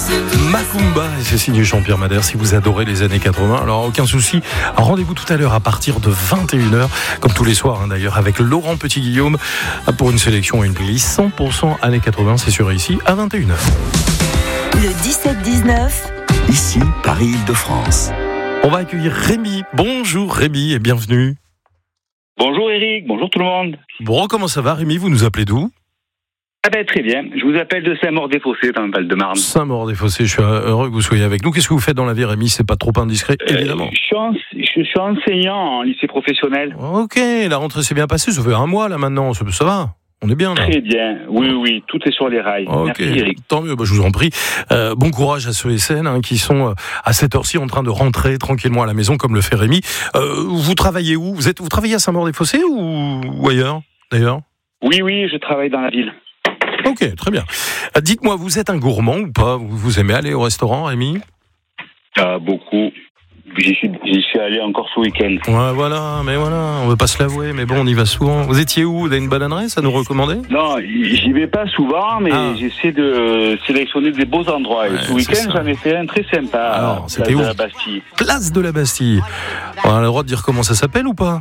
Macumba, et c'est signé Jean-Pierre Madère. Si vous adorez les années 80, alors aucun souci, rendez-vous tout à l'heure à partir de 21h, comme tous les soirs d'ailleurs, avec Laurent Petit-Guillaume pour une sélection et une playlist 100% années 80, c'est sur ici à 21h. Le 17-19, ici Paris-Île-de-France. On va accueillir Rémi. Bonjour Rémi et bienvenue. Bonjour Eric, bonjour tout le monde. Bon, comment ça va Rémi, vous nous appelez d'où ? Ah ben très bien, je vous appelle de Saint-Maur-des-Fossés dans le Val-de-Marne. Saint-Maur-des-Fossés, je suis heureux que vous soyez avec nous. Qu'est-ce que vous faites dans la vie Rémi ? C'est pas trop indiscret, évidemment. Je suis enseignant en lycée professionnel. Ok, la rentrée s'est bien passée, ça fait un mois là maintenant, ça va ? On est bien là. Très bien, oui, tout est sur les rails. Ok, merci Eric. Tant mieux, je vous en prie. Bon courage à ceux et celles qui sont à cette heure-ci en train de rentrer tranquillement à la maison comme le fait Rémi. Vous travaillez où ? Vous travaillez à Saint-Maur-des-Fossés ou ailleurs d'ailleurs ? Oui, je travaille dans la ville. Ok, très bien. Dites-moi, vous êtes un gourmand ou pas ? Vous aimez aller au restaurant, Rémi ? Beaucoup. J'y suis allé encore ce week-end. Ouais, voilà, on veut pas se l'avouer, mais bon, on y va souvent. Vous étiez où ? Vous avez une bonne adresse à nous recommander ? Non, j'y vais pas souvent, mais j'essaie de sélectionner des beaux endroits. Et ce week-end, j'en ai fait un très sympa. Alors, c'était où ? Place de la Bastille. Place de la Bastille. On a le droit de dire comment ça s'appelle ou pas ?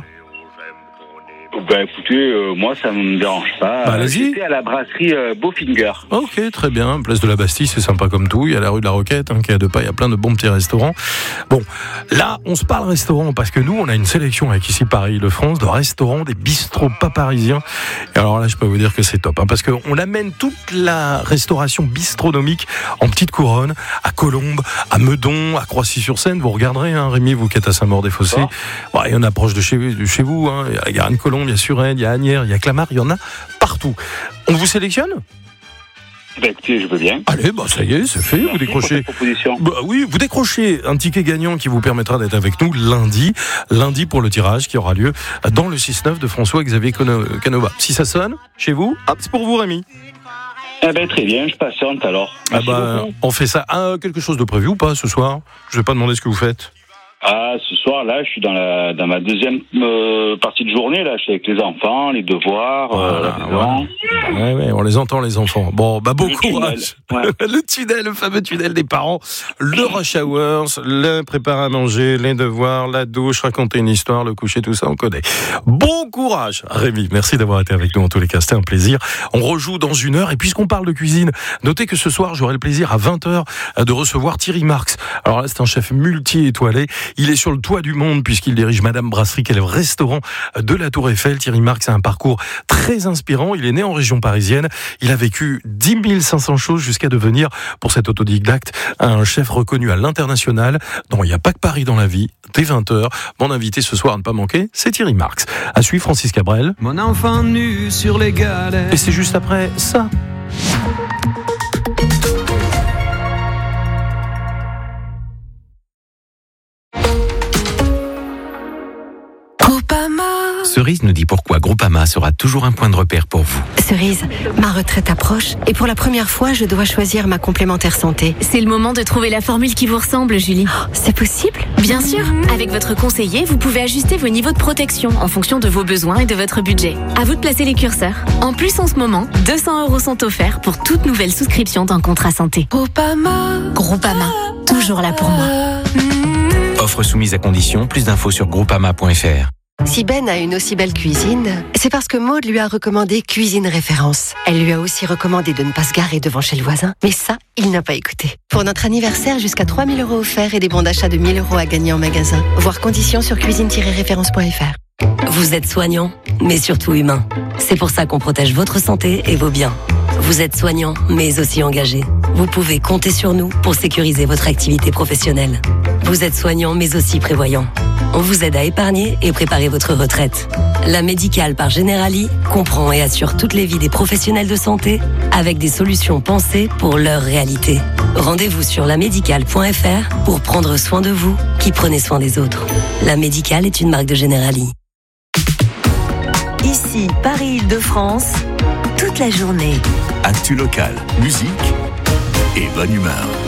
Ben écoutez, moi ça ne me dérange pas. Allez-y. J'étais à la brasserie Beaufinger. Ok, très bien. Place de la Bastille, c'est sympa comme tout. Il y a la rue de la Roquette, qui est à 2 pas. Il y a plein de bons petits restaurants. Bon, là, on se parle restaurant parce que nous, on a une sélection avec ici Paris-Île-de-France de restaurants, des bistrots pas parisiens. Et alors là, je peux vous dire que c'est top, parce qu'on amène toute la restauration bistronomique en petite couronne, à Colombes, à Meudon, à Croissy-sur-Seine. Vous regarderez, Rémi, vous qui êtes à Saint-Maur-des-Fossés. Il y en a proche de chez vous. Il y a Anne-Colombe, il y a Suresnes, il y a Asnières, il y a Clamart, il y en a partout. On vous sélectionne ? Écoutez, je veux bien. Allez, ça y est, c'est fait. Vous décrochez. Oui, vous décrochez un ticket gagnant qui vous permettra d'être avec nous lundi pour le tirage qui aura lieu dans le 6-9 de François-Xavier Canova. Si ça sonne chez vous, hop, c'est pour vous, Rémi. Très bien, je patiente alors. On fait ça. Quelque chose de prévu ou pas ce soir ? Je vais pas demander ce que vous faites. Ce soir, là, je suis dans ma deuxième partie de journée. Là, je suis avec les enfants, les devoirs, la maison. Ouais, on les entend, les enfants. Bon, bon courage. Le fameux tunnel des parents. Le rush hours, le préparer à manger, les devoirs, la douche, raconter une histoire, le coucher, tout ça, on connaît. Bon courage, Rémi. Merci d'avoir été avec nous en tous les cas. C'était un plaisir. On rejoue dans 1 heure. Et puisqu'on parle de cuisine, notez que ce soir, j'aurai le plaisir à 20h de recevoir Thierry Marx. Alors là, c'est un chef multi-étoilé. Il est sur le toit du monde puisqu'il dirige Madame Brasserie, qui est le restaurant de la Tour Eiffel. Thierry Marx a un parcours très inspirant. Il est né en région parisienne. Il a vécu 10 500 choses jusqu'à devenir, pour cet autodidacte, un chef reconnu à l'international. Non, il n'y a pas que Paris dans la vie. Dès 20h, mon invité ce soir à ne pas manquer, c'est Thierry Marx. À suivre, Francis Cabrel. Mon enfant nu sur les galets. Et c'est juste après ça. Cerise nous dit pourquoi Groupama sera toujours un point de repère pour vous. Cerise, ma retraite approche et pour la première fois, je dois choisir ma complémentaire santé. C'est le moment de trouver la formule qui vous ressemble, Julie. C'est possible ? Bien sûr. Avec votre conseiller, vous pouvez ajuster vos niveaux de protection en fonction de vos besoins et de votre budget. À vous de placer les curseurs. En plus, en ce moment, 200 € sont offerts pour toute nouvelle souscription d'un contrat santé. Groupama, toujours là pour moi. Offre soumise à condition, plus d'infos sur groupama.fr. Si Ben a une aussi belle cuisine, c'est parce que Maude lui a recommandé Cuisine Référence. Elle lui a aussi recommandé de ne pas se garer devant chez le voisin, mais ça, il n'a pas écouté. Pour notre anniversaire, jusqu'à 3 000 € offerts et des bons d'achat de 1 000 € à gagner en magasin. Voir conditions sur cuisine-référence.fr. Vous êtes soignant, mais surtout humain. C'est pour ça qu'on protège votre santé et vos biens. Vous êtes soignant, mais aussi engagé. Vous pouvez compter sur nous pour sécuriser votre activité professionnelle. Vous êtes soignant, mais aussi prévoyant. On vous aide à épargner et préparer votre retraite. La Médicale par Generali comprend et assure toutes les vies des professionnels de santé avec des solutions pensées pour leur réalité. Rendez-vous sur lamédicale.fr pour prendre soin de vous qui prenez soin des autres. La Médicale est une marque de Generali. Ici, Paris-Île-de-France, toute la journée. Actu local, musique et bonne humeur.